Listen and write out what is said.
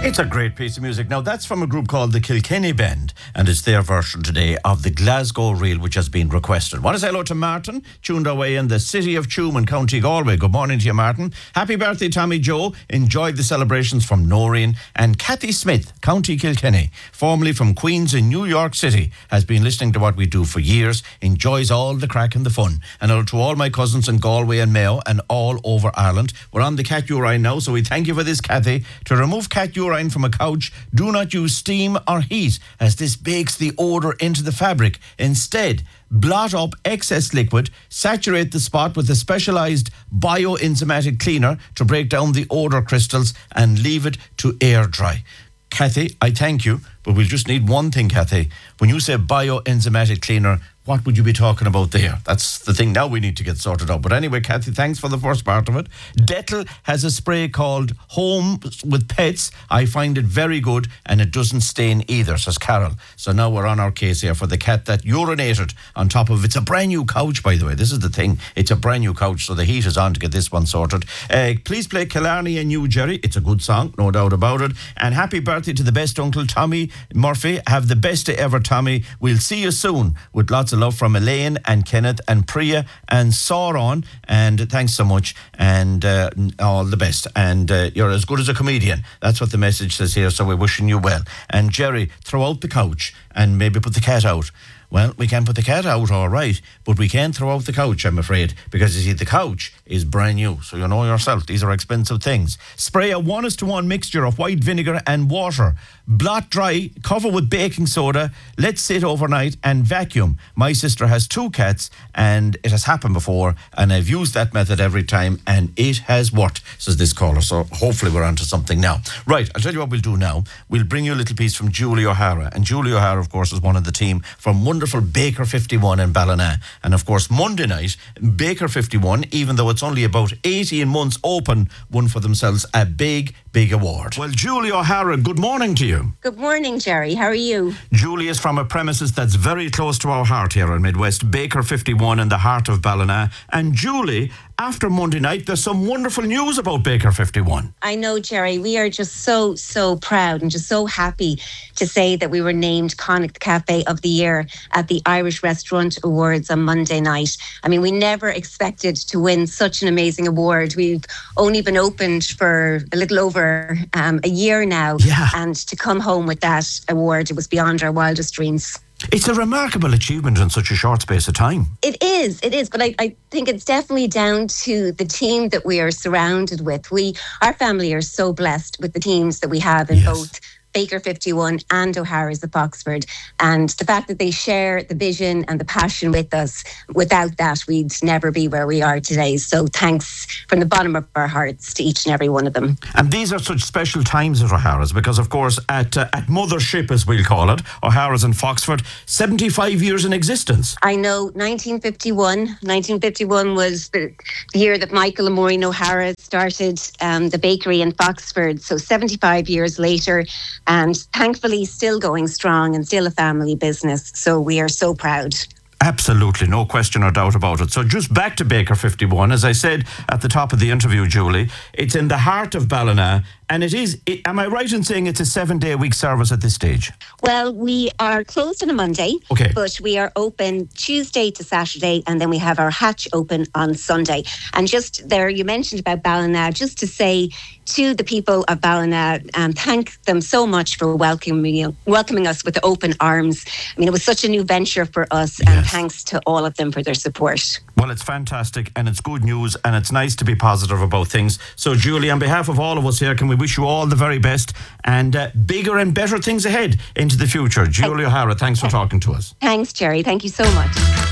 It's a great piece of music. Now, that's from a group called the Kilkenny Band, and it's their version today of the Glasgow Reel, which has been requested. Want to say hello to Martin, tuned away in the city of Tuam in County Galway. Good morning to you, Martin. Happy birthday, Tommy Joe. Enjoyed the celebrations from Noreen. And Kathy Smith, County Kilkenny, formerly from Queens in New York City, has been listening to what we do for years, enjoys all the crack and the fun. And hello to all my cousins in Galway and Mayo and all over Ireland. We're on the cat urine now, so we thank you for this, Kathy. To remove cat urine from a couch, do not use steam or heat, as this bakes the odour into the fabric. Instead, blot up excess liquid, saturate the spot with a specialised bioenzymatic cleaner to break down the odour crystals, and leave it to air dry. Kathy, I thank you, but we'll just need one thing, Kathy. When you say bioenzymatic cleaner, what would you be talking about there? That's the thing now we need to get sorted out. But anyway, Kathy, thanks for the first part of it. Dettol has a spray called Home with Pets. I find it very good, and it doesn't stain either, says Carol. So now we're on our case here for the cat that urinated on top of... It's a brand new couch, by the way. This is the thing. It's a brand new couch, so the heat is on to get this one sorted. Please play Killarney and You, Jerry. It's a good song, no doubt about it. And happy birthday to the best uncle, Tommy Murphy. Have the best day ever, Tommy. We'll see you soon, with lots of love from Elaine and Kenneth and Priya and Sauron. And thanks so much, and all the best. And you're as good as a comedian. That's what the message says here, so we're wishing you well. And Jerry, throw out the couch and maybe put the cat out. Well, we can put the cat out, all right, but we can't throw out the couch, I'm afraid, because you see, the couch is brand new, so you know yourself, these are expensive things. Spray a 1:1 mixture of white vinegar and water. Blot dry, cover with baking soda, let sit overnight, and vacuum. My sister has 2 cats, and it has happened before, and I've used that method every time, and it has worked, says this caller, so hopefully we're onto something now. Right, I'll tell you what we'll do now. We'll bring you a little piece from Julie O'Hara, and Julie O'Hara, of course, is one of the team from wonderful Baker 51 in Ballina. And of course, Monday night, Baker 51, even though it's only about 18 months open, won for themselves a big award. Well, Julie O'Hara, good morning to you. Good morning, Jerry. How are you? Julie is from a premises that's very close to our heart here in Midwest, Baker 51 in the heart of Ballina. And Julie, after Monday night, there's some wonderful news about Baker 51. I know, Jerry. We are just so proud and just so happy to say that we were named Connacht Cafe of the Year at the Irish Restaurant Awards on Monday night. I mean, we never expected to win such an amazing award. We've only been opened for a little over a year now. Yeah. And to come home with that award, it was beyond our wildest dreams. It's a remarkable achievement in such a short space of time. It is. But I think it's definitely down to the team that we are surrounded with. Our family are so blessed with the teams that we have in both Baker 51 and O'Hara's of Oxford. And the fact that they share the vision and the passion with us, without that, we'd never be where we are today. So thanks from the bottom of our hearts to each and every one of them. And these are such special times at O'Hara's because, of course, at Mothership, as we'll call it, O'Hara's in Foxford, 75 years in existence. I know, 1951. 1951 was the year that Michael and Maureen O'Hara started the bakery in Foxford. So 75 years later, and thankfully still going strong and still a family business. So we are so proud. Absolutely, no question or doubt about it. So just back to Baker 51, as I said at the top of the interview, Julie, it's in the heart of Ballina, and am I right in saying it's a 7-day-a-week service at this stage? Well, we are closed on a Monday, but we are open Tuesday to Saturday, and then we have our hatch open on Sunday. And just there, you mentioned about Ballina, just to say to the people of Ballina, thank them so much for welcoming us with open arms. I mean, it was such a new venture for us, and thanks to all of them for their support. Well, it's fantastic, and it's good news, and it's nice to be positive about things. So, Julie, on behalf of all of us here, can we wish you all the very best and bigger and better things ahead into the future. Julie O'Hara, thanks for talking to us. Thanks, Jerry. Thank you so much.